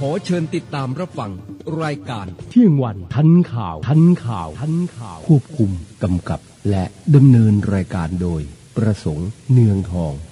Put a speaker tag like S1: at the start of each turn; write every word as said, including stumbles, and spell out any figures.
S1: ขอเชิญติดตามรับฟังรายการ
S2: เที่ยงวันทันข่าวทันข่าวทันข่าวควบคุมกำกับและดำเนินรายการโดยประสงค์เนืองทอง